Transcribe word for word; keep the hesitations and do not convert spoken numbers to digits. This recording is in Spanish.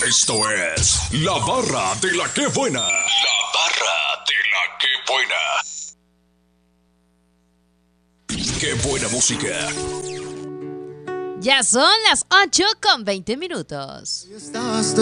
Esto es La Barra de la Que Buena. La Barra de la Que Buena. Qué buena música. Ya son las ocho con veinte minutos.